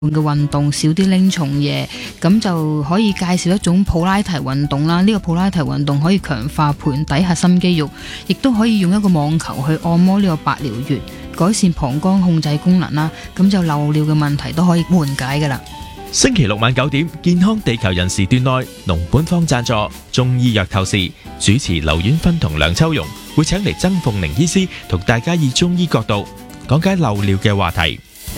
嘅運動，少啲拎重嘢，咁就可以介紹一種普拉提運動啦。呢個普拉提運動可以強化盆底核心肌肉，亦都可以用一個網球去按摩呢個百療穴，改善膀胱控制功能啦。咁就漏尿嘅問題都可以緩解噶啦。 星期六晚9點，健康地球人時段內，農本方贊助中醫藥透視，主持劉婉芬同梁秋容會請嚟曾鳳寧醫師同大家以中醫角度講解漏尿嘅話題。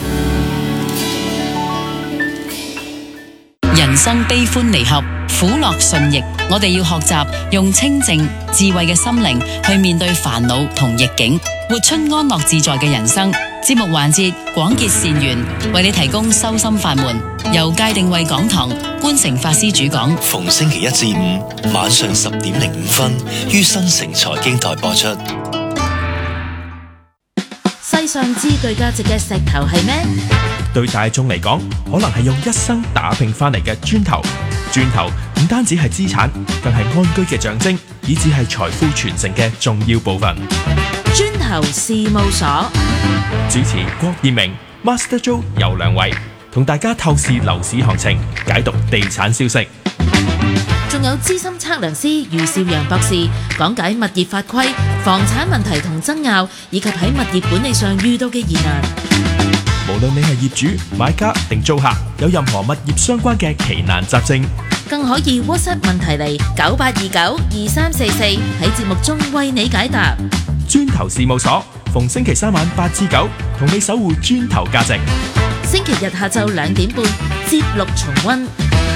人生悲歡離合，苦樂順逆，我哋要學習用清靜智慧嘅心靈去面對煩惱同逆境，活出安樂自在嘅人生。節目環節廣結善緣，為你提供修心法門，由界定慧講堂觀誠法師主講， 逢星期一至五晚上10:05於新城財經台播出。 世上最具價值嘅石頭係咩？ 對大眾嚟講，可能係用一生打拼翻嚟嘅磚頭。磚頭唔單止係資產，更係安居嘅象徵，以至係財富傳承嘅重要部分。 磚頭事務所主持郭燕明、Master Joe 游良偉，同大家透視樓市行情，解讀地產消息。 仲有資深測量師余少陽博士講解物業法規、房產問題同爭拗，以及喺物業管理上遇到嘅疑難。 無論你係業主、買家定租客，有任何物業相關嘅奇難雜症， 更可以 WhatsApp 問題嚟98292344喺節目中為你解答。 磚頭事務所逢星期3晚8至9，同你守護磚頭價值。 星期日下晝2點半節錄重溫。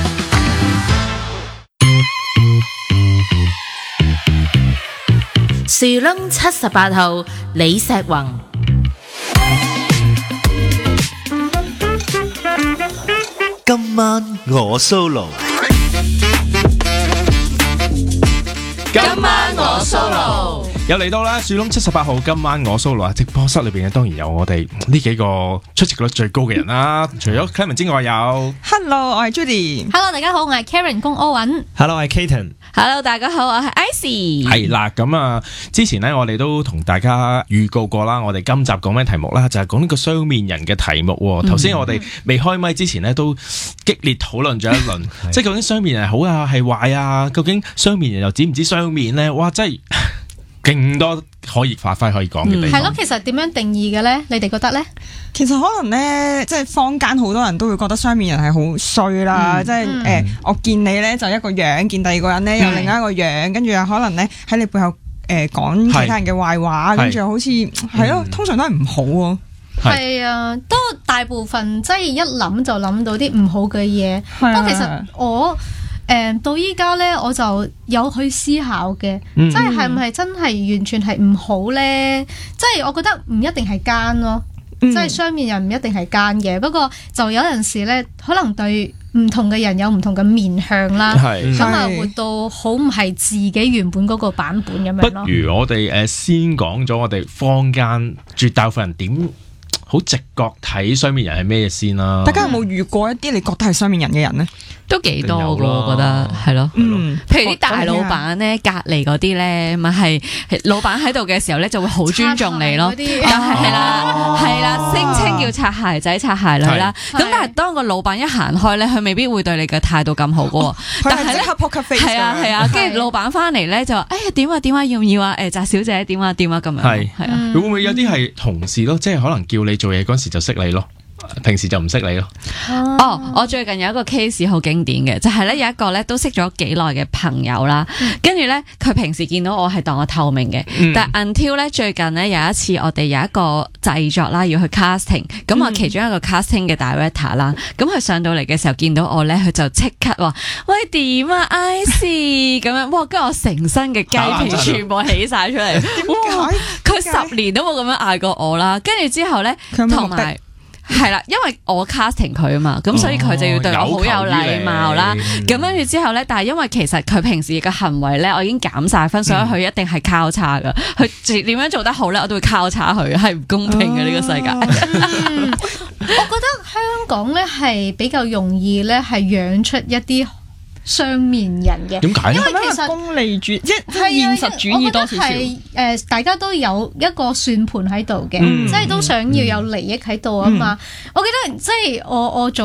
樹窿78號李石宏。 今晚我 solo。 今晚我 solo。 又嚟到啦，樹窿78號，今晚我 solo 啊！直播室裏邊當然有我哋呢幾個出席率最高嘅人啦。除咗 Clement 之外，有 Hello， 我係 Judy。Hello， 大家好，我係 Karen 公柯允。 Hello， 我係 Katen。Hello， 大家好，我係 Icy。 係啦，咁啊，之前呢，我哋都同大家預告過啦，我哋今集講咩題目啦？就係講呢個雙面人嘅題目。頭先我哋未開麥之前呢，都激烈討論咗一輪，即係究竟雙面人係好啊，係壞啊？究竟雙面人又指唔指雙面呢？哇，真係〜勁多可以發揮可以講嘅地方。 係咯，其實點樣定義嘅咧？你哋覺得咧？ 其實可能咧，即係坊間好多人都會覺得雙面人係好衰啦，即係我見你咧就一個樣，見第二個人咧又另一個樣，跟住又可能咧喺你背後講其他人嘅壞話，跟住好似係咯，通常都係唔好喎。 係啊，都大部分即係一諗就諗到啲唔好嘅嘢。不過其實我到依家咧，我就有去思考嘅，即係唔係真係完全係唔好咧？即係我覺得唔一定係奸咯，即係雙面人唔一定係奸嘅。不過就有陣時咧，可能對唔同嘅人有唔同嘅面向啦，咁啊活到好唔係自己原本嗰個版本咁樣咯。 不如我哋先講咗我哋坊間絕大部分人點好直覺睇雙面人係咩先啦？ 大家有冇遇過一啲你覺得係雙面人嘅人呢？ 都幾多㗎，我覺得係咯。譬如啲大老闆咧，隔離嗰啲咧，咪係老闆喺度嘅時候咧，就會好尊重你咯。但係係啦，聲稱叫擦鞋仔、擦鞋女啦。咁但係當個老闆一行開咧，佢未必會對你嘅態度咁好㗎喎。但係咧，係啊，跟住老闆翻嚟咧就話：哎呀點啊，要唔要啊？翟小姐點啊咁樣。 係啊，會唔會有啲係同事咯？即係可能叫你做嘢嗰時就識你咯。平時就唔識你咯。 我最近有一個 case 好經典嘅，就係咧有一個咧都識咗幾耐嘅朋友啦，跟住咧佢平時見到我係當我透明嘅，但 until 咧最近咧有一次我哋有一個製作啦要去 casting， 咁我其中一個 casting 嘅 director 啦，咁佢上到嚟嘅時候見到我咧，佢就即刻話：喂點啊 Icy 咁樣，哇！跟住我成身嘅雞皮全部起晒出嚟，哇！佢10年都冇咁樣嗌過我啦，跟住之後咧同埋。係啦，因為我 casting 佢啊嘛，咁所以佢就要對我好有禮貌啦。咁跟住之後咧，但係因為其實佢平時嘅行為咧，我已經減晒分，所以佢一定係交叉噶。佢點樣做得好咧，我都會交叉佢，係唔公平嘅呢個世界。 我覺得香港咧係比較容易咧係養出一啲雙面人嘅。 點解？ 因為其實功利主義，即係現實主義多少少。 大家都有一個算盤喺度嘅，即係都想要有利益喺度啊嘛。我記得即係我做